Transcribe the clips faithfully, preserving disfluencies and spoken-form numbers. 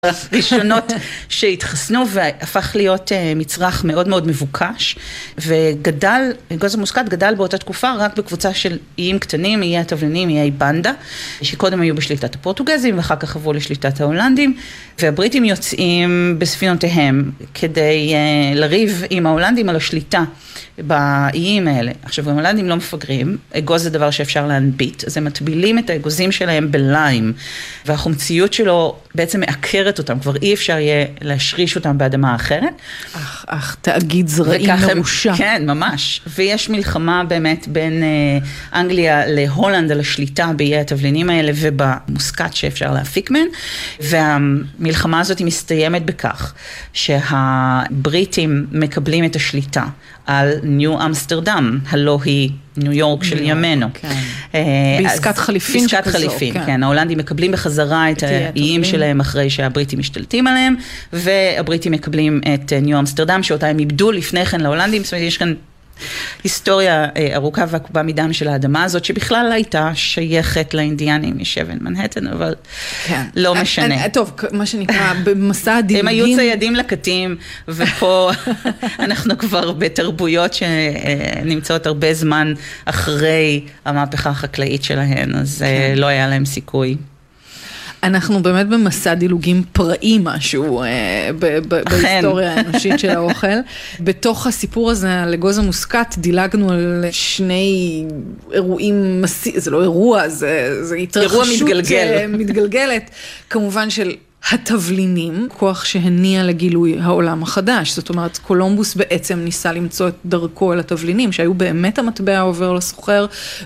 הראשונות שהתחסנו והפך להיות מצרך מאוד מאוד מבוקש, וגדל, אגוז המוסקת גדל באותה תקופה רק בקבוצה של איים קטנים, איי התבלינים, איי בנדה, שקודם היו בשליטת הפורטוגזים ואחר כך עברו לשליטת ההולנדים, והבריטים יוצאים בספינותיהם כדי לריב עם ההולנדים על השליטה באיים האלה. עכשיו, ההולנדים לא מפגרים, אגוז זה דבר שאפשר להנביט, אז הם מטבילים את האגוזים שלהם בליים, והחומציות שלו בעצם מעקרת אותם, כבר אי אפשר יהיה להשריש אותם באדמה אחרת. אך, אך, תאגיד זרעים מרושע. כן, ממש. ויש מלחמה באמת בין אה, אנגליה להולנד על השליטה באיי התבלינים האלה ובמוסקת שאפשר להפיק מהן, והמלחמה הזאת היא מסתיימת בכך שהבריטים מקבלים את השליטה על ניו אמסטרדם, הלא היא ניו יורק של ימינו. בעסקת חליפין שכזו. בעסקת חליפין, כן. ההולנדים מקבלים בחזרה את האיים שלהם אחרי שהבריטים משתלטים עליהם, והבריטים מקבלים את ניו אמסטרדם, שאותה הם איבדו לפני כן להולנדים. זאת אומרת, יש כאן היסטוריה ארוכה ועקובה מדם של האדמה הזאת, שבכלל הייתה שייכת לאינדיאנים משבן מנהטן, אבל לא משנה. טוב, מה שנקרא, במסע הדילוגים. הם היו ציידים לקטים, ופה אנחנו כבר בתרבויות שנמצאות הרבה זמן אחרי המהפכה החקלאית שלהן, אז לא היה להם סיכוי. אנחנו באמת במסע דילוגים פראי משהו בהיסטוריה האנושית של האוכל. בתוך הסיפור הזה על אגוז המוסקת דילגנו על שני אירועים, זה לא אירוע, זה התרחשות מתגלגלת, כמובן של התבלינים, כוח שהניע לגילוי העולם החדש. זאת אומרת, קולומבוס בעצם ניסה למצוא את דרכו אל התבלינים, שהיו באמת המטבע העובר לסוחר,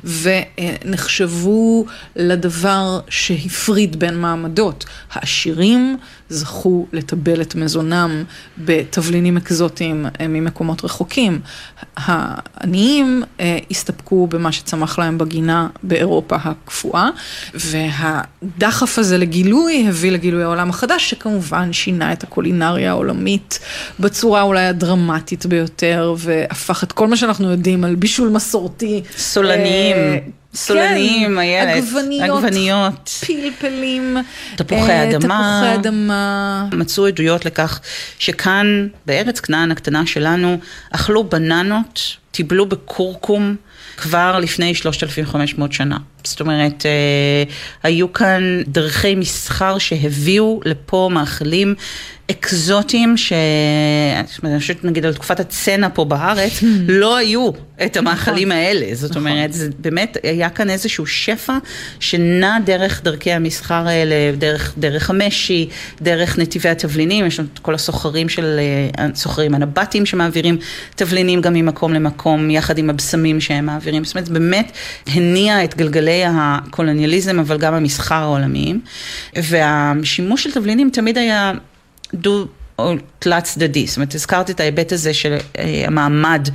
ונחשבו לדבר שהפריד בין מעמדות. העשירים זכו לטבל את מזונם בתבלינים אקזוטיים ממקומות רחוקים. העניים הסתפקו במה שצמח להם בגינה באירופה הקפואה, והדחף הזה לגילוי הביא לגילוי העולם החדש, שכמובן שינה את הקולינריה העולמית בצורה אולי הדרמטית ביותר, והפך את כל מה שאנחנו יודעים על בישול מסורתי. סולניים. סולניים, איילת, עגבניות, פלפלים, תפוחי אדמה, תפוחי אדמה. מצאו עדויות לכך שכאן בארץ כנען הקטנה שלנו אכלו בננות, טיבלו בקורקום כבר לפני שלושת אלפים וחמש מאות שנה. זאת אומרת, היו כאן דרכי מסחר שהביאו לפה מאכלים אקזוטיים, שאני חושבת נגיד על תקופת הצנע פה בארץ, לא היו את המאכלים האלה. זאת אומרת, זה באמת היה כאן איזשהו שפע שנע דרך דרכי המסחר האלה, דרך, דרך המשי, דרך נתיבי התבלינים. יש לנו את כל הסוחרים של, סוחרים הנבטים שמעבירים תבלינים גם ממקום למקום, יחד עם הבשמים שהם מעבירים. זאת אומרת, באמת הניע את גלגלי הקולוניאליזם, אבל גם המסחר העולמיים. והשימוש של תבלינים תמיד היה דו או תלת צדדי. זאת אומרת, הזכרתי את ההיבט הזה של המעמד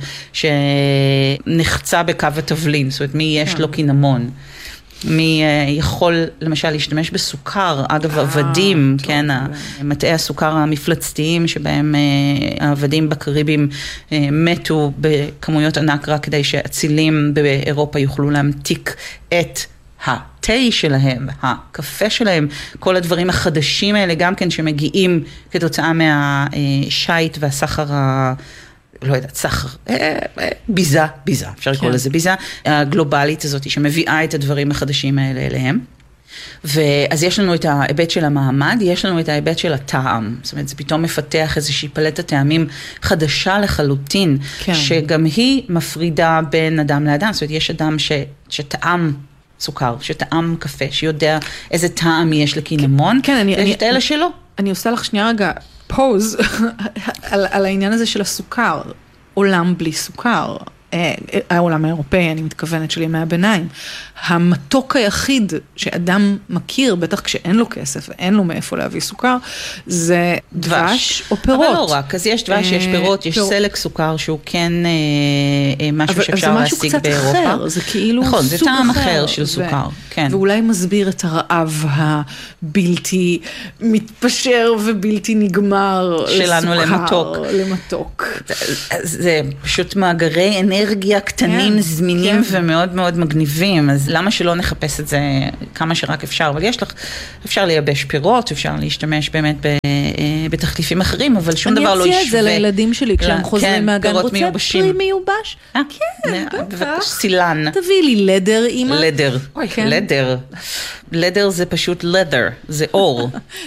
שנחצה בקו התבלין. זאת אומרת, מי יש לו קינמון. מי יכול למשל להשתמש בסוכר, אגב עבדים, כן, מטעי הסוכר המפלצתיים שבהם העבדים בקריבים מתו בכמויות ענק רק כדי שהצילים באירופה יוכלו להמתיק את התה שלהם, הקפה שלהם, כל הדברים החדשים האלה גם כן שמגיעים כתוצאה מהשייט והסחר ה... לא יודעת, סחר, ביזה, ביזה, אפשר לקרוא לזה ביזה, הגלובלית הזאת שמביאה את הדברים החדשים האלה אליהם. ואז יש לנו את ההיבט של המעמד, יש לנו את ההיבט של הטעם. זאת אומרת, זה פתאום מפתח איזושהי פלטת טעמים חדשה לחלוטין, כן. שגם היא מפרידה בין אדם לאדם. זאת אומרת, יש אדם ש, שטעם סוכר, שטעם קפה, שיודע איזה טעם יש לקינמון, כן, אני, ויש אני, את אלה שלא. אני עושה לך שנייה רגע פוז על, על העניין הזה של הסוכר. עולם בלי סוכר. העולם האירופאי, אני מתכוונת של ימי הביניים. המתוק היחיד שאדם מכיר, בטח כשאין לו כסף ואין לו מאיפה להביא סוכר, זה דבש או פירות. אבל לא רק, אז יש דבש, יש פירות, יש סלק סוכר שהוא כן משהו שאפשר להשיג באירופה. אבל זה משהו קצת אחר, זה כאילו סוג אחר. נכון, זה טעם אחר של סוכר, כן. ואולי מסביר את הרעב הבלתי מתפשר ובלתי נגמר שלנו למתוק. למתוק. זה פשוט מאגרי אנרגיה. אנרגיה קטנים, כן, זמינים כן. ומאוד מאוד מגניבים, אז למה שלא נחפש את זה כמה שרק אפשר, אבל יש לך, אפשר לייבש פירות, אפשר להשתמש באמת בתחליפים אחרים, אבל שום דבר לא ישווה. אני אציע את זה לילדים שלי, כשהם חוזרים מהגן, רוצה פרי מיובש? כן, בטח. סילן. תביא לי לדר, אמא. לדר. אוי, לדר. לדר זה פשוט לדר, זה אור.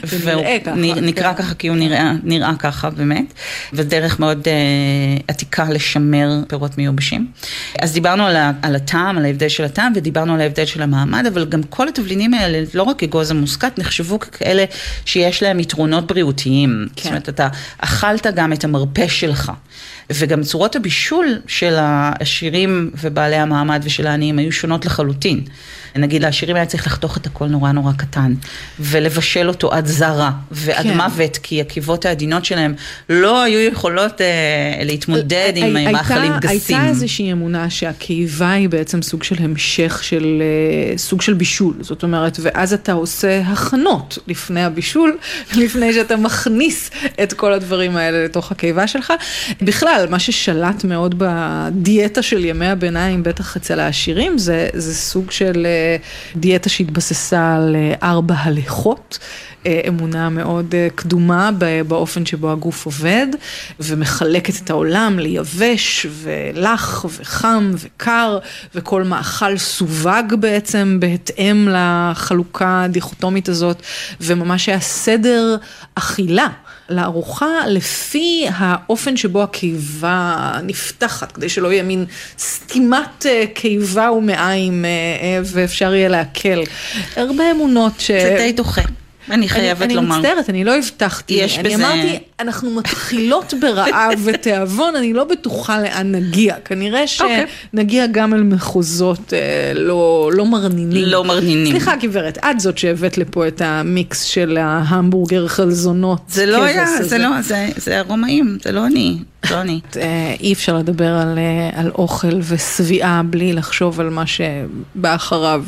נקרא ככה, כי הוא נראה ככה באמת, ודרך מאוד עתיקה לשמר פירות מיובשים. אז דיברנו על הטעם, על ההבדל של הטעם, ודיברנו על ההבדל של המעמד, אבל גם כל התבלינים האלה, לא רק אגוז המוסקת, נחשבו כאלה שיש להם יתרונות בריאותיים. זאת אומרת, אתה אכלת גם את המרפא שלך. וגם צורות הבישול של העשירים ובעלי המעמד ושל העניים היו שונות לחלוטין. נגיד, לעשירים היה צריך לחתוך את הכל נורא נורא קטן, ולבשל אותו עד זרה, ועד כן. מוות, כי הקיבות העדינות שלהם לא היו יכולות אה, להתמודד עם מאכלים גסים. הייתה איזושהי אמונה שהקיבה היא בעצם סוג של המשך של, אה, סוג של בישול, זאת אומרת, ואז אתה עושה הכנות לפני הבישול, לפני שאתה מכניס את כל הדברים האלה לתוך הקיבה שלך. בכלל, מה ששלט מאוד בדיאטה של ימי הביניים, בטח אצל העשירים, זה, זה סוג של דיאטה שהתבססה על ארבע הליכות, אמונה מאוד קדומה באופן שבו הגוף עובד, ומחלקת את העולם ליבש ולח וחם וקר, וכל מאכל סווג בעצם בהתאם לחלוקה הדיכוטומית הזאת, וממש היה סדר אכילה. לארוחה לפי האופן שבו הקיבה נפתחת, כדי שלא יהיה מין סתימת קיבה ומעיים ואפשר יהיה להקל. הרבה אמונות ש... זה די דוחה. אני חייבת אני, לומר. אני מצטערת, אני לא הבטחתי. אני בזה... אמרתי, אנחנו מתחילות ברעב ותיאבון, אני לא בטוחה לאן נגיע. כנראה שנגיע גם אל מחוזות לא, לא מרנינים. לא מרנינים. סליחה, גברת, את זאת שהבאת לפה את המיקס של ההמבורגר חלזונות. זה לא היה, זה לא, זה, זה הרומאים, זה לא אני. לא אני. אי אפשר לדבר על, על אוכל וסביעה בלי לחשוב על מה שבא אחריו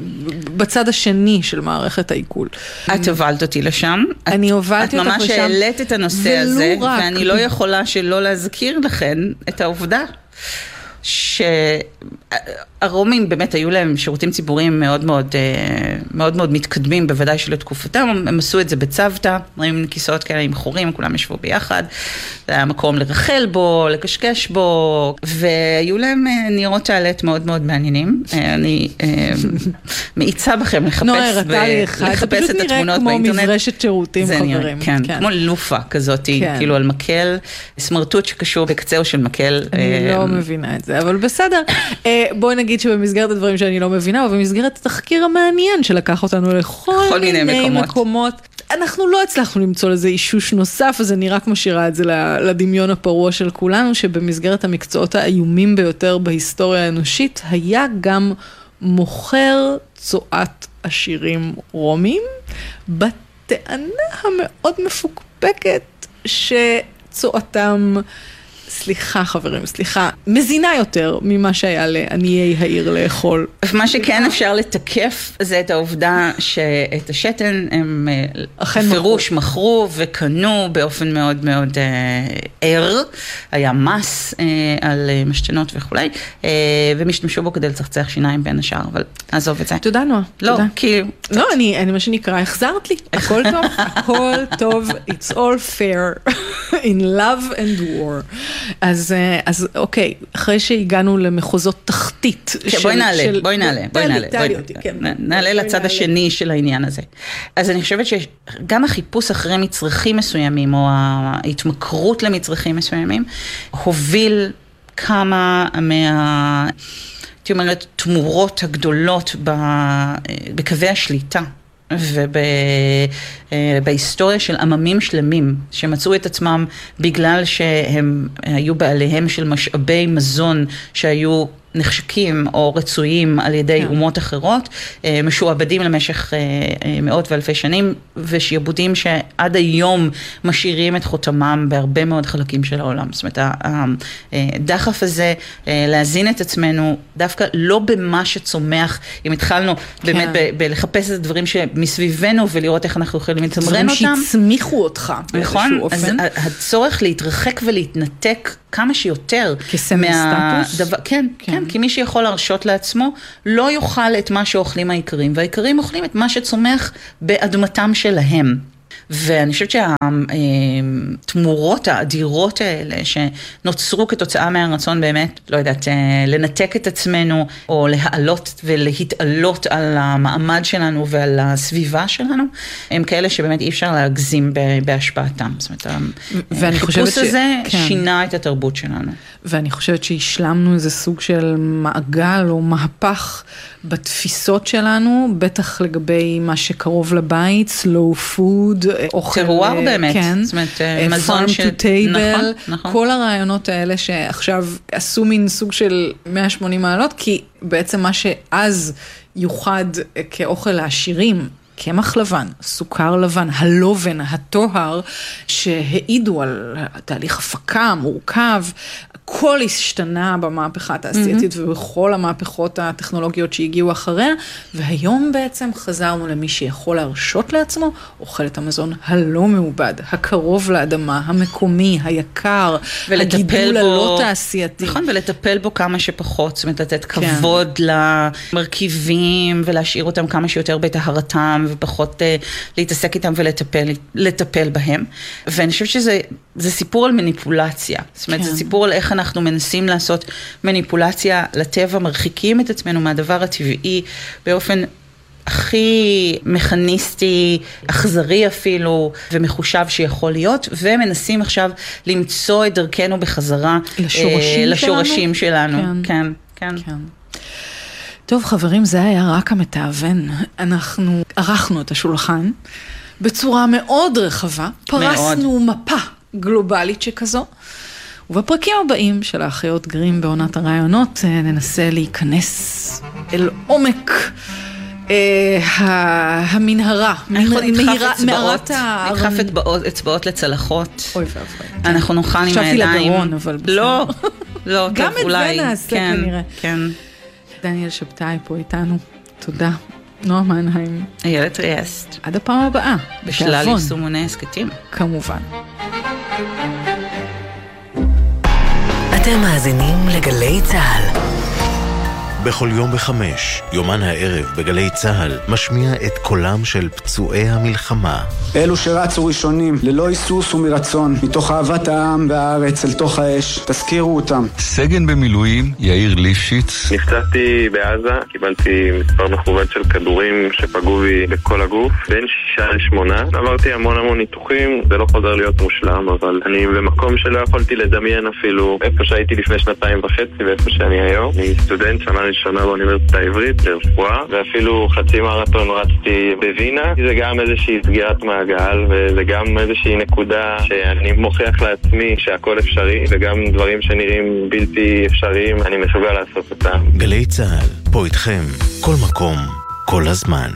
בצד השני של מערכת העיכול. את הובלת אותי לשם. אני הובלתי אותך לשם. את ממש העלית את הנושא הזה, ואני לא יכולה שלא להזכיר לכן את העובדה. שהרומים באמת היו להם שירותים ציבוריים מאוד מאוד, מאוד מאוד מתקדמים, בוודאי שלתקופתם, הם עשו את זה בצוותא, רואים כיסאות כאלה עם חורים, כולם ישבו ביחד, זה היה מקום לרחל בו, לקשקש בו, והיו להם ניירות טואלט מאוד מאוד מעניינים, אני מאיצה בכם לחפש, לחפש את התמונות באינטרנט. כמו מברשת שירותים חברים. כן, כמו לופה כזאת, כאילו על מקל, סמרטוט שקשור בקצהו של מקל. אני לא מבינה את זה. אבל בסדר, בואי נגיד שבמסגרת הדברים שאני לא מבינה, ובמסגרת התחקיר המעניין שלקח אותנו לכל מיני, מיני מקומות. מקומות, אנחנו לא הצלחנו למצוא לזה אישוש נוסף, אז אני רק משאירה את זה לדמיון הפרוע של כולנו, שבמסגרת המקצועות האיומים ביותר בהיסטוריה האנושית, היה גם מוכר צועת עשירים רומים, בטענה המאוד מפוקפקת שצועתם... סליחה חברים, סליחה, מזינה יותר ממה שהיה לעניי העיר לאכול. מה שכן אפשר לתקף זה את העובדה שאת השתן הם פירוש מכרו וקנו באופן מאוד מאוד ער, היה מס על משתנות וכולי, והם השתמשו בו כדי לצחצח שיניים בין השאר, אבל נעזוב את זה. תודה נועה. לא, כי... לא, אני, אני מה שנקרא, החזרת לי, הכל טוב, הכל טוב, it's all fair in love and war. אז, אז אוקיי, אחרי שהגענו למחוזות תחתית. כן, בואי נעלה, בואי נעלה, בואי נעלה. נעלה לצד השני של העניין הזה. אז אני חושבת שגם החיפוש אחרי מצרכים מסוימים, או ההתמכרות למצרכים מסוימים, הוביל כמה מה... הייתי אומרת, תמורות הגדולות בקווי השליטה. ובהיסטוריה של עממים שלמים שמצאו את עצמם בגלל שהם היו בעליהם של משאבי מזון שהיו נחשקים או רצויים על ידי כן. אומות אחרות, משועבדים למשך מאות ואלפי שנים, ושיעבודים שעד היום משאירים את חותמם בהרבה מאוד חלקים של העולם. זאת אומרת, הדחף הזה להזין את עצמנו, דווקא לא במה שצומח, אם התחלנו כן. באמת ב- בלחפש את הדברים שמסביבנו, ולראות איך אנחנו יכולים לתמרן אותם. דברים שהצמיחו אותך. נכון, אז הצורך להתרחק ולהתנתק כמה שיותר. כסמל סטטוס? דבר, כן, כן, כן, כי מי שיכול להרשות לעצמו, לא יאכל את מה שאוכלים העיקרים, והעיקרים אוכלים את מה שצומח באדמתם שלהם. ואני חושבת שהתמורות האדירות האלה שנוצרו כתוצאה מהרצון באמת, לא יודעת, לנתק את עצמנו או להעלות ולהתעלות על המעמד שלנו ועל הסביבה שלנו, הם כאלה שבאמת אי אפשר להגזים בהשפעתם. זאת אומרת, החיפוש הזה שינה את התרבות שלנו. ואני חושבת שהשלמנו איזה סוג של מעגל או מהפך בתפיסות שלנו, בטח לגבי מה שקרוב לבית, slow food, אוכל, טרואר באמת, כן, זאת אומרת, מזון farm ש... to table, נכון, נכון. כל הרעיונות האלה שעכשיו עשו מין סוג של מאה ושמונים מעלות, כי בעצם מה שאז יוחד כאוכל לעשירים, קמח לבן, סוכר לבן, הלובן, הטוהר, שהעידו על תהליך הפקה מורכב, הכל השתנה במהפכה התעשייתית mm-hmm. ובכל המהפכות הטכנולוגיות שהגיעו אחריה, והיום בעצם חזרנו למי שיכול להרשות לעצמו, אוכל את המזון הלא מעובד, הקרוב לאדמה, המקומי, היקר, הגידול הלא תעשייתי. נכון, ולטפל בו כמה שפחות, זאת אומרת, לתת כבוד כן. למרכיבים, ולהשאיר אותם כמה שיותר בטהרתם, ופחות uh, להתעסק איתם ולטפל לטפל בהם. ואני חושבת שזה זה סיפור על מניפולציה. זאת אומרת, כן. זה סיפור על איך אנחנו מנסים לעשות מניפולציה לטבע, מרחיקים את עצמנו מהדבר הטבעי באופן הכי מכניסטי, אכזרי אפילו, ומחושב שיכול להיות, ומנסים עכשיו למצוא את דרכנו בחזרה לשורשים, אה, לשורשים שלנו. שלנו. כן, כן. כן. כן. טוב חברים, זה היה רק המתאבן. אנחנו ערכנו את השולחן בצורה מאוד רחבה, פרסנו מאוד. מפה גלובלית שכזו, ובפרקים הבאים של האחיות גרים בעונת הרעיונות ננסה להיכנס אל עומק המנהרה, נדחף אצבעות לצלחות. אוי ואבוי. אנחנו נאכל עם הידיים. חשבתי לגרון, אבל... לא, לא, גם את זה נעשה כנראה. כן. דניאל שבתאי פה איתנו. תודה. נועה מנהיים. איילת טריאסט. עד הפעם הבאה. בשלל יישומוני הסקטים. כמובן. אתם מאזינים לגלי צהל. בכל יום בחמש, יומן הערב בגלי צהל, משמיע את קולם של פצועי המלחמה. אלו שרצו ראשונים, ללא היסוס ומרצון, מתוך אהבת העם והארץ אל תוך האש, תזכירו אותם. סגן במילואים, יאיר ליפשיץ. נפצעתי בעזה, קיבלתי מספר מכובד של כדורים שפגעו בי בכל הגוף, בין שישה לשמונה. עברתי המון המון ניתוחים, זה לא חוזר להיות מושלם, אבל אני במקום שלא יכולתי לדמיין אפילו איפה שהייתי לפני שנתיים וחצי ואיפה שאני היום. אני סטודנט שנה ראשונה באוניברסיטה העברית לרפואה, ואפילו חצי מרתון רצתי בווינה. זה גם איזושהי סגירת מעגל, וזה גם איזושהי נקודה שאני מוכיח לעצמי שהכל אפשרי, וגם דברים שנראים בלתי אפשריים, אני מסוגל לעשות אותם. גלי צהל, פה איתכם, כל מקום, כל הזמן.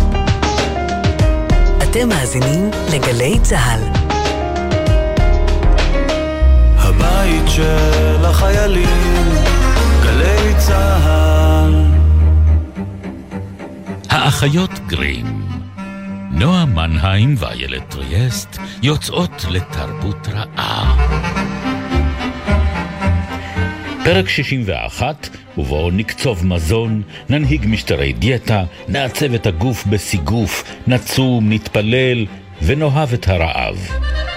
אתם מאזינים לגלי צהל. הבית של החיילים, גלי צהל. האחיות גרים, נועה מנהיים ואיילת טריאסט יוצאות לתרבות רעה. פרק שישים ואחת, ובו נקצוב מזון, ננהיג משטרי דיאטה, נעצב את הגוף בסיגוף, נצום, נתפלל ונאהב את הרעב.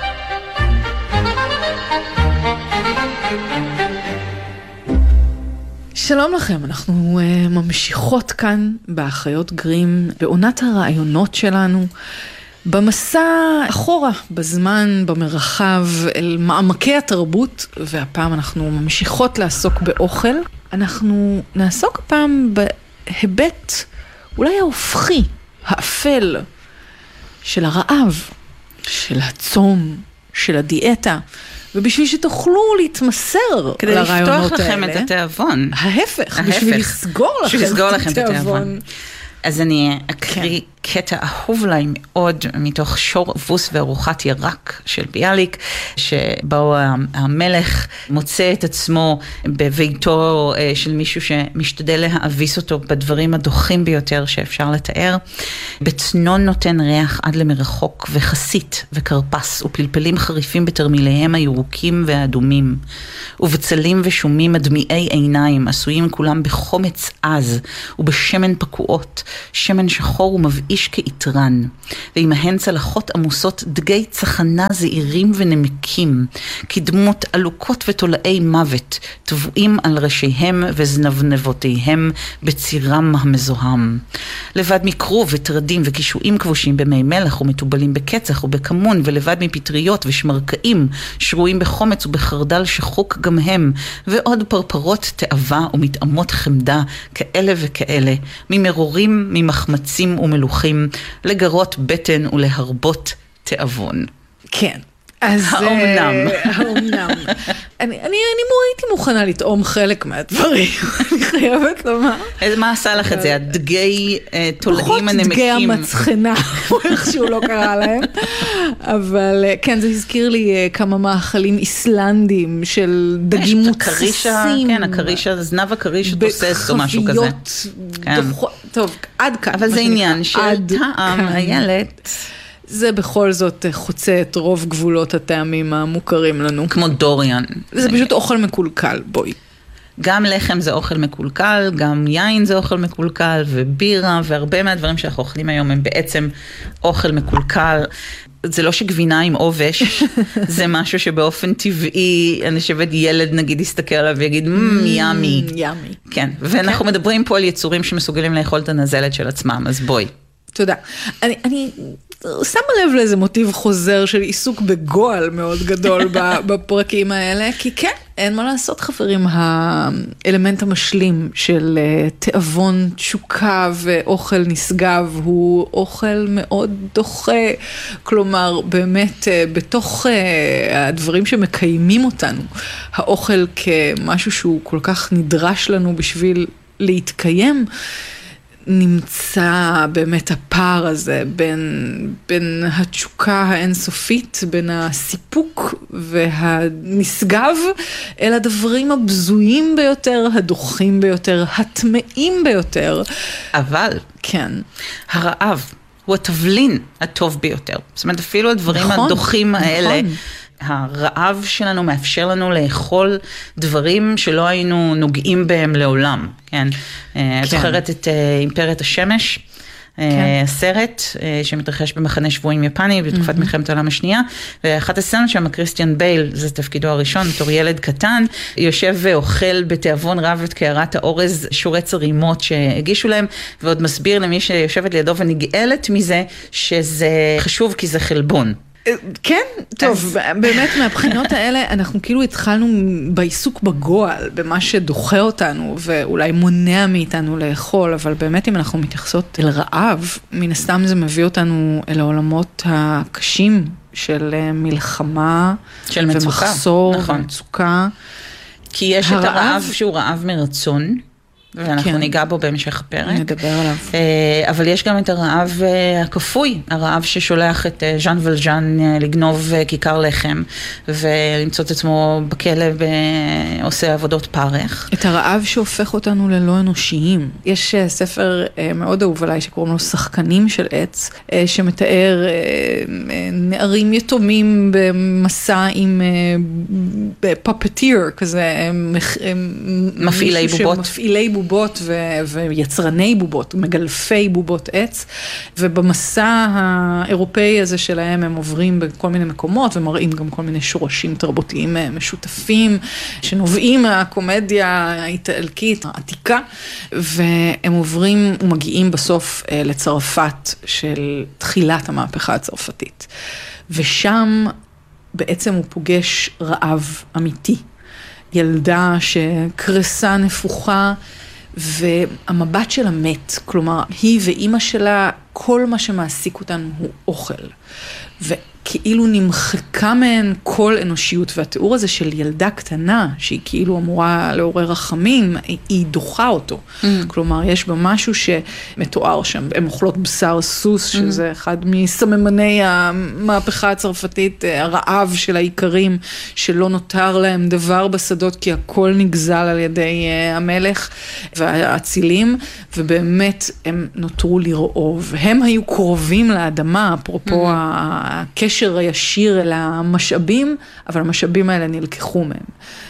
שלום לכם, אנחנו uh, ממשיכות כאן באחיות גרים, בעונת הרעיונות שלנו, במסע אחורה, בזמן, במרחב, אל מעמקי התרבות, והפעם אנחנו ממשיכות לעסוק באוכל. אנחנו נעסוק הפעם בהיבט אולי ההופכי, האפל, של הרעב, של הצום, של הדיאטה, ובשביל שתוכלו להתמסר לרעיונות האלה. כדי לפתוח לכם את התיאבון. ההפך, בשביל לסגור לכם את התיאבון. אז אני אקריא קטע אהוב לי מאוד מתוך שור ווס וארוחת ירק של ביאליק, שבו המלך מוצא את עצמו בביתו של מישהו שמשתדל להאביס אותו בדברים הדוחים ביותר שאפשר לתאר. בצנון נותן ריח עד למרחוק וחסית וקרפס ופלפלים חריפים בתרמיליהם הירוקים והאדומים, ובצלים ושומים הדמיעי עיניים עשויים כולם בחומץ עז ובשמן פקועות, שמן שחור ומבאיש כאיתרן, ועימהן צלחות עמוסות דגי צחנה זעירים ונמקים, כדמות עלוקות ותולעי מוות, טבועים על ראשיהם וזנבנבותיהם בצירם המזוהם. לבד מקרוב וטרדים וקישואים כבושים במי מלח ומטובלים בקצח ובכמון, ולבד מפטריות ושמרקעים שרויים בחומץ ובחרדל שחוק גם הם, ועוד פרפרות תאווה ומתאמות חמדה כאלה וכאלה, ממרורים, ממחמצים ומלוכים, לגרות בטן ולהרבות תאבון. כן. אז האומנם. האומנם. אני, אני, אני הייתי מוכנה לטעום חלק מהדברים, אני חייבת לומר. מה עשה לך את זה? הדגי תולעים הנמקים. פחות דגי המצחנה, או איכשהו לא קרא להם. אבל כן, זה הזכיר לי כמה מאכלים איסלנדים של דגים מוצסים. כן, הקרישה, זנב הקרישה תוסס או משהו כזה. בחביות, טוב, עד כאן. אבל זה עניין של טעם, הילד. זה בכל זאת חוצה את רוב גבולות הטעמים המוכרים לנו. כמו דוריאן. זה פשוט אוכל מקולקל, בואי. גם לחם זה אוכל מקולקל, גם יין זה אוכל מקולקל, ובירה, והרבה מהדברים שאנחנו אוכלים היום הם בעצם אוכל מקולקל. זה לא שגבינה עם עובש, זה משהו שבאופן טבעי, אני חושבת ילד נגיד יסתכל עליו ויגיד, ימי. ימי. כן, ואנחנו מדברים פה על יצורים שמסוגלים לאכול את הנזלת של עצמם, אז בואי. תודה. אני, אני שמה לב לאיזה מוטיב חוזר של עיסוק בגועל מאוד גדול בפרקים האלה, כי כן, אין מה לעשות חברים, האלמנט המשלים של תאבון, תשוקה ואוכל נשגב, הוא אוכל מאוד דוחה, כלומר באמת בתוך הדברים שמקיימים אותנו, האוכל כמשהו שהוא כל כך נדרש לנו בשביל להתקיים, נמצא באמת הפער הזה בין, בין התשוקה האינסופית, בין הסיפוק והנשגב, אל הדברים הבזויים ביותר, הדוחים ביותר, הטמאים ביותר. אבל, כן. הרעב הוא התבלין הטוב ביותר. זאת אומרת, אפילו הדברים נכון, הדוחים האלה, נכון. הרעב שלנו מאפשר לנו לאכול דברים שלא היינו נוגעים בהם לעולם, כן? כן. את זוכרת את אימפריית השמש, כן. הסרט שמתרחש במחנה שבויים יפני בתקופת mm-hmm. מלחמת העולם השנייה, ואחת הסצנות שם, קריסטיאן בייל, זה תפקידו הראשון, בתור ילד קטן, יושב ואוכל בתיאבון רב את קערת האורז שורץ הרימות שהגישו להם, ועוד מסביר למי שיושבת לידו ונגאלת מזה, שזה חשוב כי זה חלבון. כן, טוב, באמת מהבחינות האלה אנחנו כאילו התחלנו בעיסוק בגועל, במה שדוחה אותנו ואולי מונע מאיתנו לאכול, אבל באמת אם אנחנו מתייחסות אל רעב, מן הסתם זה מביא אותנו אל העולמות הקשים של מלחמה, של מצוקה, ומחסור, נכון. ומצוקה. כי יש הרעב, את הרעב שהוא רעב מרצון, ואנחנו כן. ניגע בו בהמשך הפרק. נדבר עליו. אבל יש גם את הרעב הכפוי, הרעב ששולח את ז'אן ולז'אן לגנוב כיכר לחם, ולמצוא את עצמו בכלא ועושה עבודות פרך. את הרעב שהופך אותנו ללא אנושיים. יש ספר מאוד אהוב עליי שקוראים לו שחקנים של עץ, שמתאר נערים יתומים במסע עם פאפטיר, כזה מפעילי בובות. מפעילי בובות ו- ויצרני בובות, מגלפי בובות עץ, ובמסע האירופאי הזה שלהם הם עוברים בכל מיני מקומות, ומראים גם כל מיני שורשים תרבותיים משותפים, שנובעים מהקומדיה האיטלקית העתיקה, והם עוברים ומגיעים בסוף לצרפת של תחילת המהפכה הצרפתית. ושם בעצם הוא פוגש רעב אמיתי. ילדה שקרסה נפוחה, והמבט שלה מת, כלומר, היא ואימא שלה, כל מה שמעסיק אותנו הוא אוכל. כאילו נמחקה מהן כל אנושיות, והתיאור הזה של ילדה קטנה, שהיא כאילו אמורה לעורר רחמים, היא דוחה אותו. Mm. כלומר, יש בה משהו שמתואר שם, הן אוכלות בשר סוס, שזה mm. אחד מסממני המהפכה הצרפתית, הרעב של העיקרים, שלא נותר להם דבר בשדות, כי הכל נגזל על ידי המלך והאצילים, ובאמת הם נותרו לרעוב. הם היו קרובים לאדמה, אפרופו mm. הקשר הישיר אל המשאבים, אבל המשאבים האלה נלקחו מהם,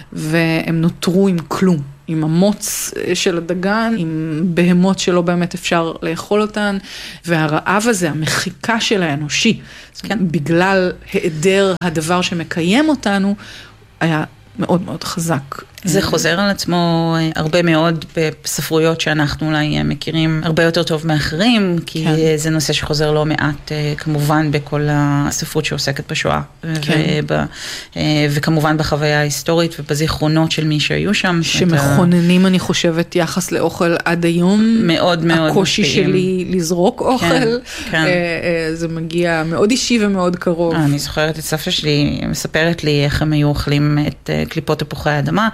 והם נותרו עם כלום, עם המוץ של הדגן, עם בהמות שלא באמת אפשר לאכול אותן, והרעב הזה, המחיקה של האנושי, כן. בגלל היעדר הדבר שמקיים אותנו, היה מאוד מאוד חזק. זה חוזר על עצמו הרבה מאוד בספרויות שאנחנו אולי מכירים הרבה יותר טוב מאחרים, כי כן. זה נושא שחוזר לא מעט כמובן בכל הספרות שעוסקת בשואה, כן. וב, וכמובן בחוויה ההיסטורית ובזיכרונות של מי שהיו שם. שמכוננים, אני חושבת, יחס לאוכל עד היום. מאוד מאוד. הקושי משפיעים. שלי לזרוק אוכל, כן, כן. זה מגיע מאוד אישי ומאוד קרוב. אני זוכרת את סבתא שלי, מספרת לי איך הם היו אוכלים את קליפות תפוחי האדמה,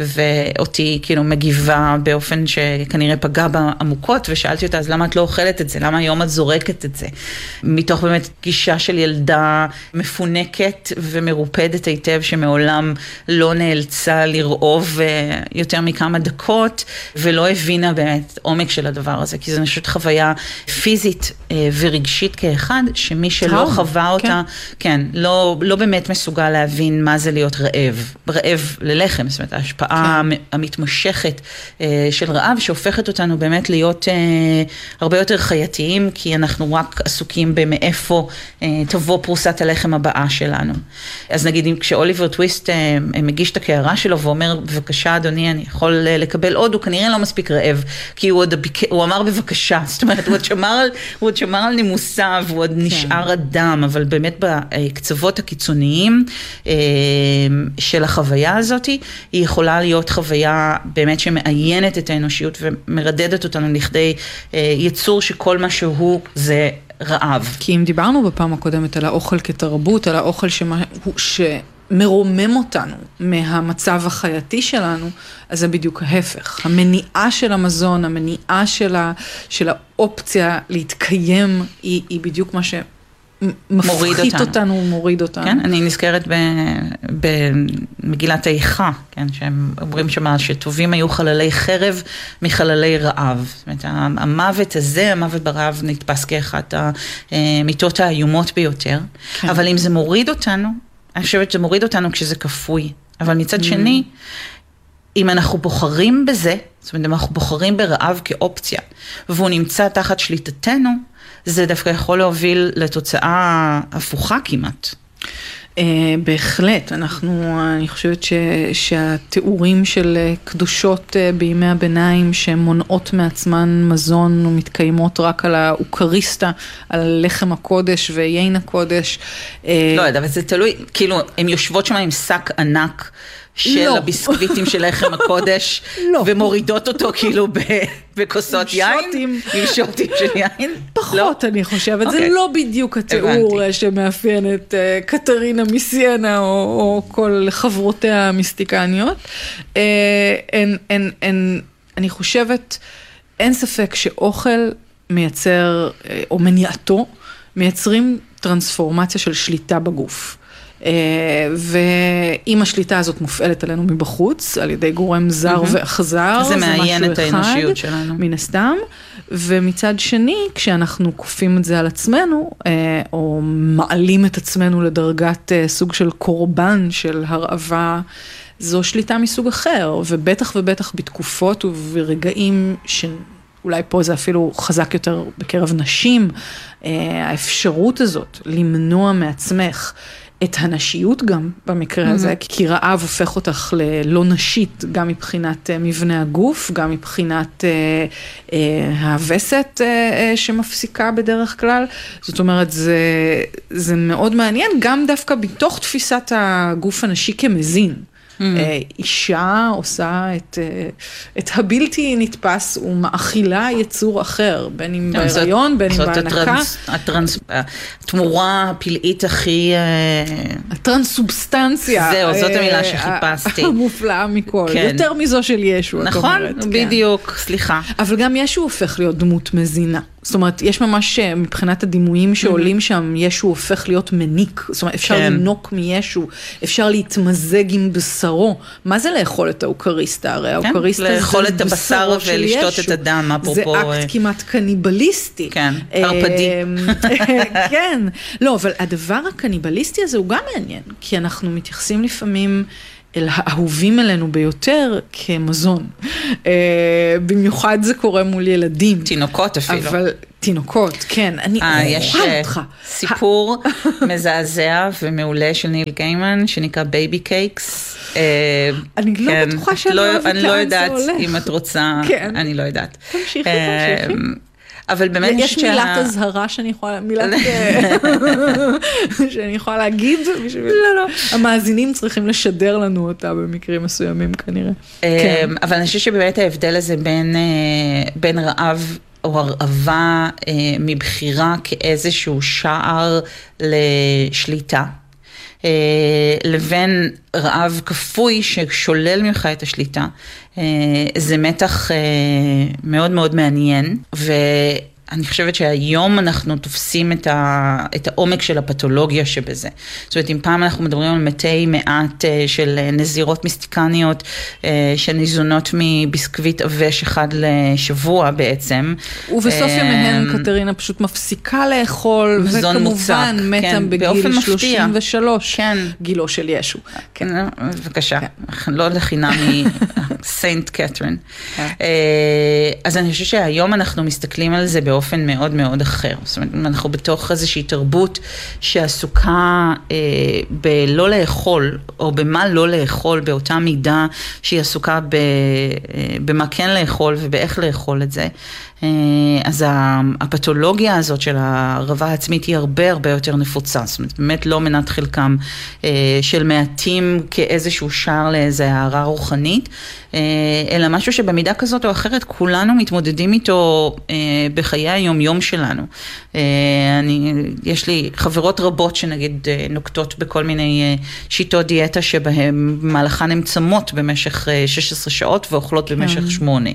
ואותי כאילו מגיבה באופן שכנראה פגע בעמוקות, ושאלתי אותה, אז למה את לא אוכלת את זה? למה היום את זורקת את זה? מתוך באמת גישה של ילדה מפונקת ומרופדת היטב, שמעולם לא נאלצה לרעוב יותר מכמה דקות, ולא הבינה באמת עומק של הדבר הזה, כי זו פשוט חוויה פיזית ורגשית כאחד, שמי שלא חווה אותה, כן, לא, לא באמת מסוגל להבין מה זה להיות רעב. רעב ללחם, זאת אומרת, ההשפעה כן. המתמשכת של רעב, שהופכת אותנו באמת להיות הרבה יותר חייתיים, כי אנחנו רק עסוקים במאיפה תבוא פרוסת הלחם הבאה שלנו. אז נגיד, כשאוליבר טוויסט מגיש את הקערה שלו ואומר, בבקשה אדוני, אני יכול לקבל עוד, הוא כנראה לא מספיק רעב, כי הוא, עוד, הוא אמר בבקשה, זאת אומרת, הוא עוד שמר על, הוא עוד שמר על נימוסיו, הוא עוד כן. נשאר אדם, אבל באמת בקצוות הקיצוניים של החוויה הזאת, היא יכולה להיות חוויה באמת שמעיינת את האנושיות ומרדדת אותנו לכדי יצור שכל מה שהוא זה רעב. כי אם דיברנו בפעם הקודמת על האוכל כתרבות, על האוכל שמה, שמרומם אותנו מהמצב החייתי שלנו, אז זה בדיוק ההפך. המניעה של המזון, המניעה של, ה, של האופציה להתקיים, היא, היא בדיוק מה ש... מפחית אותנו. אותנו, מוריד אותנו. כן, אני נזכרת במגילת האיכה, כן, שהם אומרים שמה, שטובים היו חללי חרב מחללי רעב. זאת אומרת, המוות הזה, המוות ברעב, נתפס כאחת המיתות האיומות ביותר. כן. אבל אם זה מוריד אותנו, אני חושבת שזה מוריד אותנו כשזה כפוי. אבל מצד שני, אם אנחנו בוחרים בזה, זאת אומרת, אם אנחנו בוחרים ברעב כאופציה, והוא נמצא תחת שליטתנו, זה דווקא יכול להוביל לתוצאה הפוכה כמעט. בהחלט, אנחנו, אני חושבת ש, שהתיאורים של קדושות בימי הביניים שמונעות מעצמן מזון ומתקיימות רק על האוקריסטה, על לחם הקודש ויין הקודש. לא יודע, אבל זה תלוי, כאילו, הן יושבות שם עם שק ענק, של לא. הביסקוויטים של לחם הקודש, לא. ומורידות אותו כאילו בכוסות יין, עם שוטים של יין? פחות, לא? אני חושבת. Okay. זה לא בדיוק התיאור הבנתי. שמאפיין את uh, קטרינה מסיינה, או, או כל חברותיה המיסטיקניות. Uh, אין, אין, אין, אני חושבת, אין ספק שאוכל מייצר, uh, או מניעתו, מייצרים טרנספורמציה של שליטה בגוף. ואם השליטה הזאת מופעלת עלינו מבחוץ, על ידי גורם זר ואכזר, זה מעיין את האנושיות שלנו. מן הסתם, ומצד שני, כשאנחנו כופים את זה על עצמנו, או מעלים את עצמנו לדרגת סוג של קורבן, של הרעבה, זו שליטה מסוג אחר, ובטח ובטח בתקופות וברגעים ש... אולי פה זה אפילו חזק יותר בקרב נשים, האפשרות הזאת למנוע מעצמך את הנשיות גם במקרה הזה, mm-hmm. כי רעב הופך אותך ללא נשית, גם מבחינת מבנה הגוף, גם מבחינת אה, אה, הווסת אה, שמפסיקה בדרך כלל. זאת אומרת, זה, זה מאוד מעניין, גם דווקא בתוך תפיסת הגוף הנשי כמזין. אישה עושה את, את הבלתי נתפס ומאכילה יצור אחר, בין אם בהיריון, בין אם בהנקה. זאת התמורה הפלאית הכי... הטרנסובסטנציה. זהו, זאת המילה שחיפשתי. המופלאה מכל. יותר מזו של ישו, את אומרת. נכון, בדיוק, סליחה. אבל גם ישו הופך להיות דמות מזינה. זאת אומרת, יש ממש מבחינת הדימויים שעולים שם, ישו הופך להיות מניק. זאת אומרת, אפשר לנוק מישו, אפשר להתמזג עם בשרו. מה זה לאכול את האוקריסטה? הרי האוקריסטה זה לאכול את הבשר ולשתות את הדם, אפרופו... זה אקט כמעט קניבליסטי. כן, הרפדי. כן. לא, אבל הדבר הקניבליסטי הזה הוא גם מעניין, כי אנחנו מתייחסים לפעמים... אל האהובים אלינו ביותר כמזון. במיוחד זה קורה מול ילדים. תינוקות אפילו. אבל תינוקות, כן. אני אוכל אותך. סיפור מזעזע ומעולה של ניל גיימן, שנקרא בייבי קייקס. אני לא בטוחה שאני אוהבת לאן זה הולך. אני לא יודעת אם את רוצה, אני לא יודעת. תמשיכי, תמשיכי. אבל באמת יש מילת הזהרה שאני יכולה, מילת שאני יכולה להגיד, לא, לא. המאזינים צריכים לשדר לנו אותה במקרים מסוימים כנראה. אבל אני חושב שבאמת ההבדל הזה בין רעב או הרעבה מבחירה כאיזשהו שער לשליטה, לבין רעב כפוי ששולל ממך את השליטה, זה מתח מאוד מאוד מעניין, ואני חושבת שהיום אנחנו תופסים את, ה, את העומק של הפתולוגיה שבזה. זאת אומרת, אם פעם אנחנו מדברים על מתי מעט של נזירות מיסטיקניות, שניזונות מביסקוויט אבש אחד לשבוע בעצם. ובסוף ימיהן קטרינה פשוט מפסיקה לאכול, וכמובן מתה כן, בגיל שלושים ושלוש, כן. גילו של ישו. כן, בבקשה, כן. לא לחינם מסיינט קטרין. כן. אז אני חושבת שהיום אנחנו מסתכלים על זה באופן מאוד מאוד אחר. זאת אומרת, אנחנו בתוך איזושהי תרבות שעסוקה אה, בלא לאכול, או במה לא לאכול, באותה מידה שהיא עסוקה ב, אה, במה כן לאכול ובאיך לאכול את זה. אה, אז הפתולוגיה הזאת של הרעבה העצמית היא הרבה הרבה יותר נפוצה. זאת אומרת, באמת לא מנת חלקם אה, של מעטים כאיזשהו שער לאיזו הערה רוחנית, אה, אלא משהו שבמידה כזאת או אחרת כולנו מתמודדים איתו אה, בחיי היום-יום שלנו. אני, יש לי חברות רבות שנגיד נוקטות בכל מיני שיטות דיאטה שבהן מהלכן הן צמות במשך שש עשרה שעות ואוכלות במשך שמונה.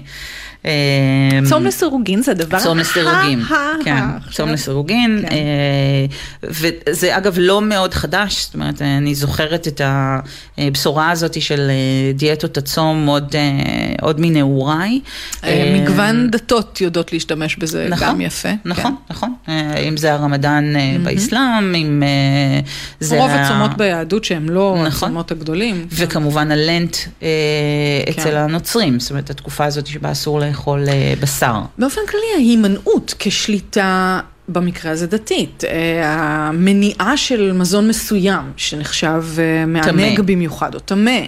צום לסירוגין זה דבר צום לסירוגין, כן, צום לסירוגין, וזה אגב לא מאוד חדש, זאת אומרת, אני זוכרת את הבשורה הזאת של דיאטות הצום עוד מנעוריי. מגוון דתות יודעות להשתמש בזה גם יפה. נכון, נכון, אם זה הרמדאן באסלאם, אם זה... רוב הצומות ביהדות שהם לא הצומות הגדולים. וכמובן הלנט אצל הנוצרים, זאת אומרת, התקופה הזאת שבה אסור לאכול בשר. באופן כללי, ההימנעות כשליטה במקרה הזה דתית, המניעה של מזון מסוים שנחשב מענג במיוחד או תמה,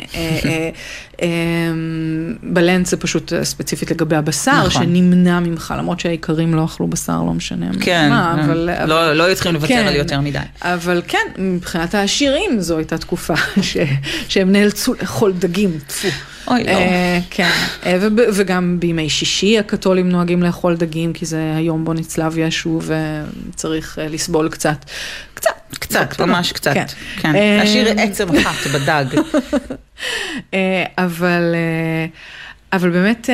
בלנט זה פשוט ספציפית לגבי הבשר, שנמנע ממך, למרות שהעיקרים לא אכלו בשר, לא משנה. כן, לא היו צריכים לוותר על יותר מדי. אבל כן, מבחינת העשירים זו הייתה תקופה שהם נאלצו לאכול דגים, טפו. אוי, לא. כן, וגם בימי שישי הקתולים נוהגים לאכול דגים, כי זה היום בו נצלב ישו וצריך לסבול קצת. קצת. קצת, ממש קצת. כן. השאיר עצם אחת בדג. אבל... אבל באמת,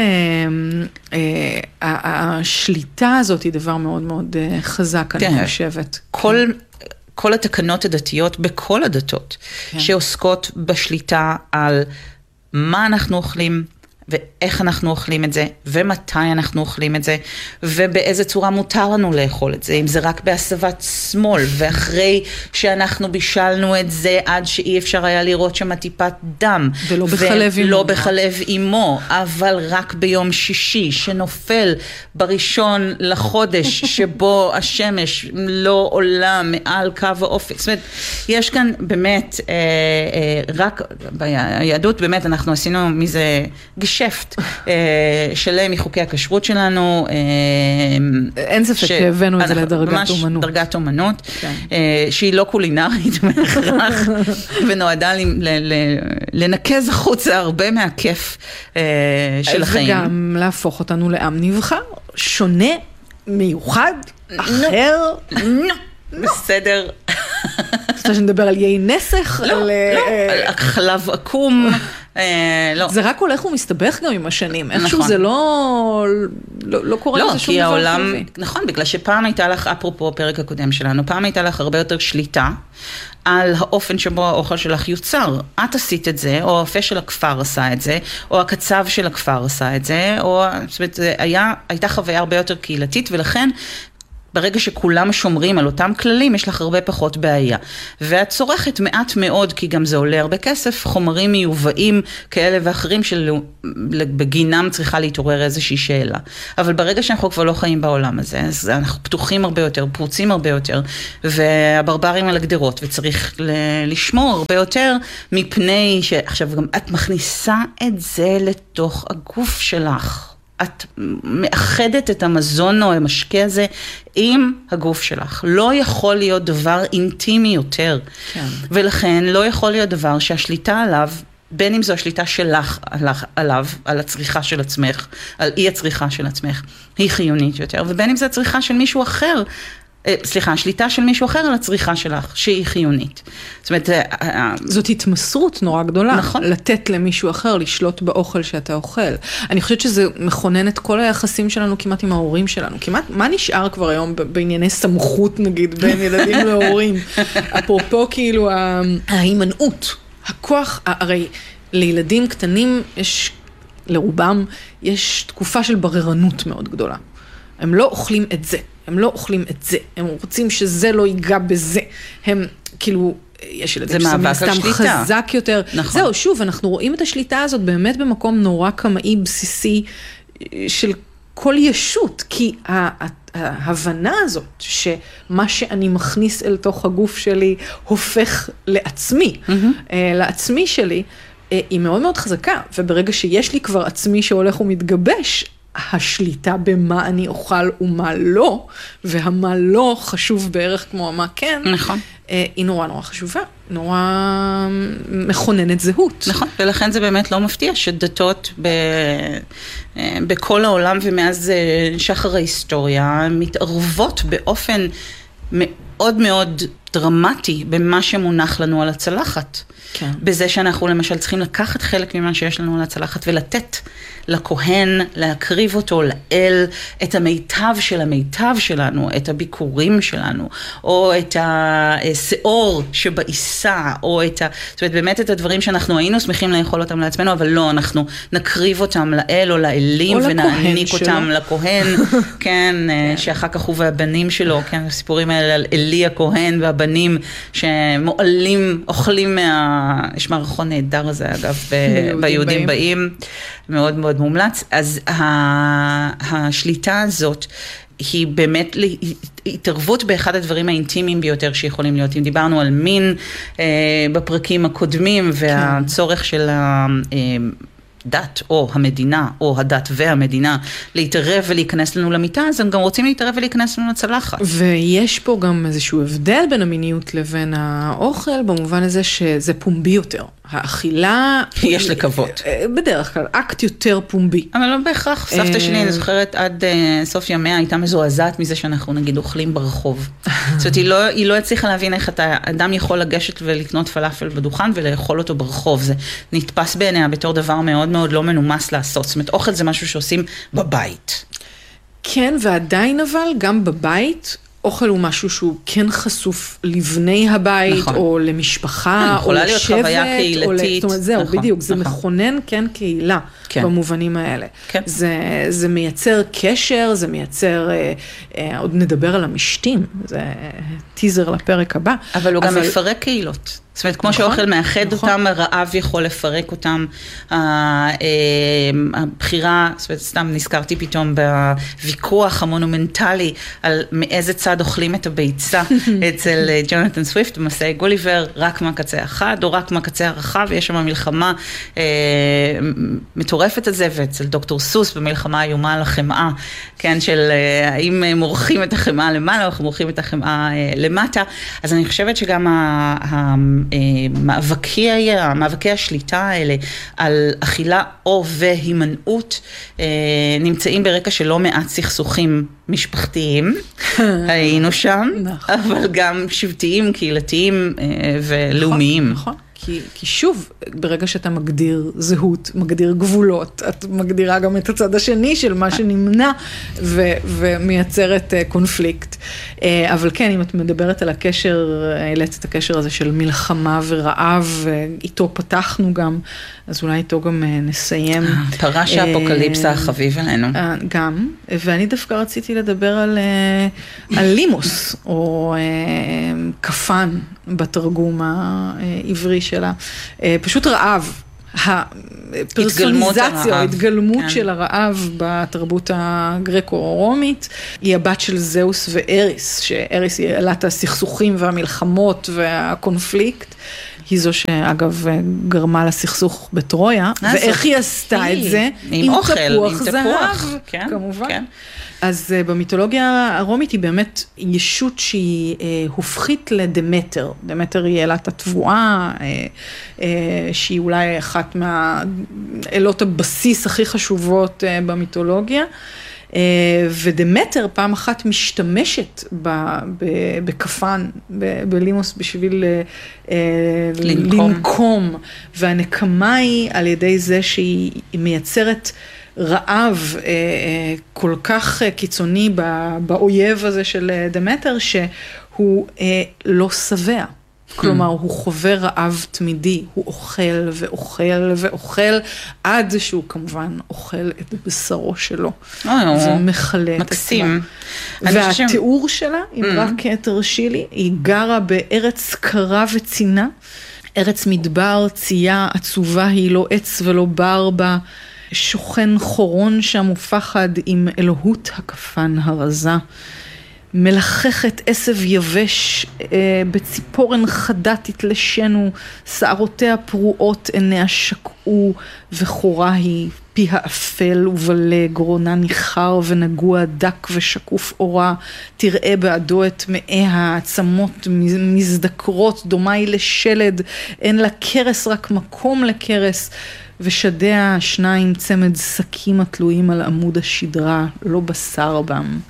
השליטה הזאת היא דבר מאוד מאוד חזק, אני חושבת. כל... כל התקנות הדתיות, בכל הדתות, שעוסקות בשליטה על מה אנחנו אוכלים, ואיך אנחנו אוכלים את זה, ומתי אנחנו אוכלים את זה, ובאיזה צורה מותר לנו לאכול את זה, אם זה רק בהסבת שמאל, ואחרי שאנחנו בישלנו את זה, עד שאי אפשר היה לראות שם טיפת דם, ולא בחלב אימו. ולא בחלב אימו, אבל רק ביום שישי, שנופל בראשון לחודש, שבו השמש לא עולה מעל קו האופק. זאת אומרת, יש כאן באמת, אה, אה, רק ביהדות, באמת אנחנו עשינו מזה גש שפט שלם מחוקי הכשרות שלנו. אין ספק שהבאנו את זה לדרגת אומנות. ממש דרגת אומנות, שהיא לא קולינרית בהכרח, ונועדה לנקז החוצה הרבה מהכיף של החיים. וגם להפוך אותנו לעם נבחר, שונה, מיוחד, אחר. בסדר. אתה שנדבר על יי נסך? לא, לא, על חלב עקום. זה רק הולך ומסתבך גם עם השנים. איכשהו זה לא קורה לזה שום דבר חיובי. נכון, בגלל שפעם הייתה לך, אפרופו הפרק הקודם שלנו, פעם הייתה לך הרבה יותר שליטה על האופן שבו האוכל שלך יוצר. את עשית את זה, או האפה של הכפר עשה את זה, או הקצב של הכפר עשה את זה, או, זאת אומרת, הייתה חוויה הרבה יותר קהילתית, ולכן ברגע שכולם שומרים על אותם כללים, יש לך הרבה פחות בעיה. ואת צורכת מעט מאוד, כי גם זה עולה הרבה כסף, חומרים מיובאים כאלה ואחרים, שבגינם צריכה להתעורר איזושהי שאלה. אבל ברגע שאנחנו כבר לא חיים בעולם הזה, אז אנחנו פתוחים הרבה יותר, פרוצים הרבה יותר, והברברים על הגדרות, וצריך לשמור הרבה יותר, מפני שעכשיו גם את מכניסה את זה לתוך הגוף שלך. את מאחדת את המזון או המשקה הזה עם הגוף שלך. לא יכול להיות דבר אינטימי יותר. כן. ולכן לא יכול להיות דבר שהשליטה עליו, בין אם זו השליטה שלך עליו, על הצריכה של עצמך, על אי הצריכה של עצמך, היא חיונית יותר. ובין אם זו הצריכה של מישהו אחר, סליחה, השליטה של מישהו אחר על הצריכה שלך, שהיא חיונית. זאת אומרת, זאת התמסרות נורא גדולה. נכון. לתת למישהו אחר, לשלוט באוכל שאתה אוכל. אני חושבת שזה מכונן את כל היחסים שלנו כמעט עם ההורים שלנו. כמעט, מה נשאר כבר היום בענייני סמכות, נגיד, בין ילדים להורים? אפרופו, כאילו, ההימנעות, הכוח, הרי לילדים קטנים יש, לרובם, יש תקופה של בררנות מאוד גדולה. הם לא אוכלים את זה. הם לא אוכלים את זה, הם רוצים שזה לא ייגע בזה, הם כאילו, יש ילדים שזה מסתם חזק יותר. נכון. זהו, שוב, אנחנו רואים את השליטה הזאת באמת במקום נורא קמאי בסיסי של כל ישות, כי ההבנה הזאת שמה שאני מכניס אל תוך הגוף שלי הופך לעצמי, mm-hmm. לעצמי שלי, היא מאוד מאוד חזקה, וברגע שיש לי כבר עצמי שהולך ומתגבש, השליטה במה אני אוכל ומה לא, והמה לא חשוב בערך כמו מה כן, נכון. היא נורא נורא חשובה, נורא מכוננת זהות. נכון, ולכן זה באמת לא מפתיע שדתות ב... בכל העולם ומאז שחר ההיסטוריה מתערבות באופן מאוד מאוד דרמטי במה שמונח לנו על הצלחת. כן. בזה שאנחנו למשל צריכים לקחת חלק ממה שיש לנו על הצלחת ולתת לכהן, להקריב אותו, לאל, את המיטב של המיטב שלנו, את הביקורים שלנו, או את השאור שבעיסה, או את ה... זאת אומרת, באמת את הדברים שאנחנו היינו שמחים לאכול אותם לעצמנו, אבל לא, אנחנו נקריב אותם לאל או לאלים, ונעניק אותם לכהן, כן, שאחר כך הוא והבנים שלו, כן, הסיפורים האלה על אלי הכהן והבנים שמועלים, אוכלים מה... יש מערכון נהדר הזה, אגב, ביהודים באים, מאוד מאוד מומלץ. אז השליטה הזאת היא באמת התערבות באחד הדברים האינטימיים ביותר שיכולים להיות. אם דיברנו על מין בפרקים הקודמים, והצורך של ה... דת או המדינה, או הדת והמדינה, להתערב ולהיכנס לנו למיטה, אז הם גם רוצים להתערב ולהיכנס לנו לצלחת. ויש פה גם איזשהו הבדל בין המיניות לבין האוכל, במובן הזה שזה פומבי יותר. האכילה... יש לקוות. בדרך כלל, אקט יותר פומבי. אבל לא בהכרח. סבתא שלי, אני זוכרת, עד סוף ימיה הייתה מזועזעת מזה שאנחנו נגיד אוכלים ברחוב. זאת אומרת, היא לא, היא לא הצליחה להבין איך אתה, אדם יכול לגשת ולקנות פלאפל בדוכן ולאכול אותו ברחוב. זה נתפס בעיניה בתור דבר מאוד מאוד לא מנומס לעשות. זאת אומרת, אוכל זה משהו שעושים בבית. כן, ועדיין אבל, גם בבית, אוכל הוא משהו שהוא כן חשוף לבני הבית, נכון. או למשפחה, או לשבט. יכולה להיות חוויה קהילתית. זאת אומרת, זהו, נכון, בדיוק. נכון. זה מכונן כן קהילה, כן. במובנים האלה. כן. זה, זה מייצר קשר, זה מייצר, אה, אה, עוד נדבר על המשתים, זה טיזר לפרק הבא. אבל הוא אבל... גם מפרק קהילות. זאת אומרת, כמו שאוכל מאחד אותם, הרעב יכול לפרק אותם, הבחירה, זאת אומרת, סתם נזכרתי פתאום בוויכוח המונומנטלי על מאיזה צד אוכלים את הביצה אצל ג'ונתן סוויפט במסעי גוליבר, רק מהקצה האחד או רק מהקצה הרחב, ויש שם מלחמה מטורפת על זה, ואצל דוקטור סוס במלחמה איומה על החמאה, כן, של האם מורחים את החמאה למעלה או מורחים את החמאה למטה. אז אני חושבת שגם המאבקי, המאבקי השליטה האלה על אכילה או והימנעות נמצאים ברקע של לא מעט סכסוכים משפחתיים, היינו שם, אבל גם שבטיים, קהילתיים ולאומיים. נכון. כי, כי שוב, ברגע שאתה מגדיר זהות, מגדיר גבולות, את מגדירה גם את הצד השני של מה שנמנע ו, ומייצרת קונפליקט. אבל כן, אם את מדברת על הקשר, העלית את הקשר הזה של מלחמה ורעב, איתו פתחנו גם, אז אולי איתו גם נסיים. פרש האפוקליפסה החביב עלינו. גם, ואני דווקא רציתי לדבר על, על לימוס, או כפן בתרגום העברי שלה. פשוט רעב. הפרסוניזציה, ההתגלמות כן. של הרעב בתרבות הגרקו-רומית, היא הבת של זהוס ואריס, שאריס היא עלת הסכסוכים והמלחמות והקונפליקט, היא זו שאגב גרמה לסכסוך בטרויה, ואיך היא עשתה את זה? עם אוכל, תפוח עם זהב, תפוח, כן, כמובן. כן. אז במיתולוגיה הרומית היא באמת ישות שהיא אה, הופכית לדמטר. דמטר היא אלת התבואה, אה, אה, שהיא אולי אחת מהאלות הבסיס הכי חשובות אה, במיתולוגיה. אה, ודמטר פעם אחת משתמשת ב, ב, בכפן, ב, בלימוס בשביל אה, לנקום. לנקום. והנקמה היא על ידי זה שהיא מייצרת רעב אה, אה, כל כך אה, קיצוני באויב הזה של אה, דמטר, שהוא אה, לא שבע. כלומר, הוא חווה רעב תמידי, הוא אוכל ואוכל ואוכל, עד שהוא כמובן אוכל את בשרו שלו. ומחלה את מקסים. והתיאור שלה, אם רק תרשי לי, היא גרה בארץ קרה וצינה, ארץ מדבר, צייה, עצובה, היא לא עץ ולא בר בה, שוכן חורון שם ופחד עם אלוהות הכפן הרזה. מלחכת עשב יבש, אה, בציפורן חדה תתלשנו, שערותיה פרועות עיניה שקעו, וחורה היא פיה אפל ובלה, גרונה ניחר ונגוע דק ושקוף אורה, תראה בעדו את מאי העצמות מזדקרות, דומה היא לשלד, אין לה קרס רק מקום לקרס, ושדיה שניים צמד שקים התלויים על עמוד השדרה, לא בשר בם.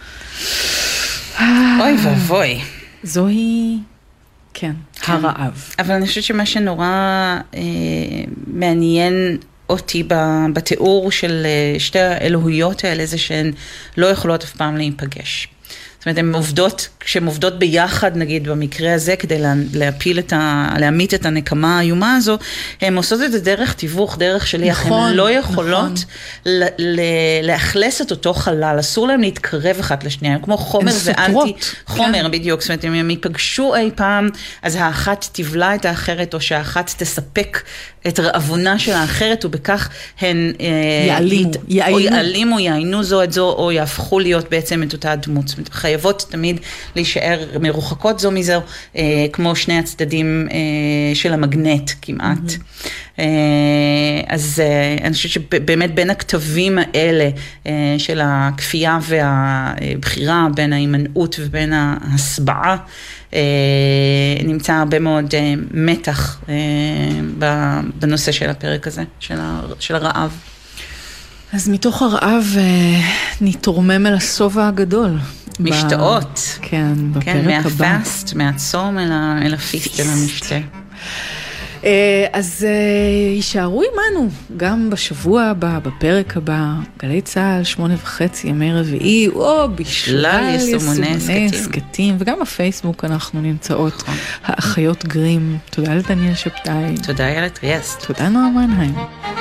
אוי ואבוי. זוהי, כן, כן, הרעב. אבל אני חושבת שמה שנורא אה, מעניין אותי בתיאור של שתי האלוהויות האלה, זה שהן לא יכולות אף פעם להיפגש. זאת אומרת, הן עובדות, כשהן עובדות ביחד, נגיד, במקרה הזה, כדי לה, להפיל את ה, להמיט את הנקמה האיומה הזו, הן עושות את זה דרך תיווך, דרך שליח. נכון, הן לא יכולות נכון. ל, ל, לאכלס את אותו חלל, אסור להם להתקרב אחת לשנייה, הם כמו חומר ואנטי, חומר כן. בדיוק, זאת אומרת, אם הם ייפגשו אי פעם, אז האחת תבלע את האחרת, או שהאחת תספק את רעבונה של האחרת, ובכך הן יעלימו, ית, יעינו. או יעלימו, יעינו זו את זו, או יהפכו להיות בעצם את אותה דמות. זאת אומרת, חייבות תמיד להישאר מרוחקות זו מזו, אה, כמו שני הצדדים אה, של המגנט כמעט. Mm-hmm. אה, אז אה, אני חושבת שבאמת בין הכתבים האלה אה, של הכפייה והבחירה, בין ההימנעות ובין ההסבעה, אה, נמצא הרבה מאוד אה, מתח אה, בנושא של הפרק הזה, של, ה, של הרעב. אז מתוך הרעב נתרומם אל הסובה הגדול. משתאות. כן, בפרק כן, הבא. מהפסט, מהצום אל, אל הפיסט, אל המשתה. אז יישארו עמנו, גם בשבוע הבא, בפרק הבא, גלי צהל, שמונה וחצי, ימי רביעי, או בשלל יישומוני סקטים, וגם בפייסבוק אנחנו נמצאות, האחיות גרים. תודה לדניאל שבתאי. תודה איילת ריאסט. תודה נועה מנהיים.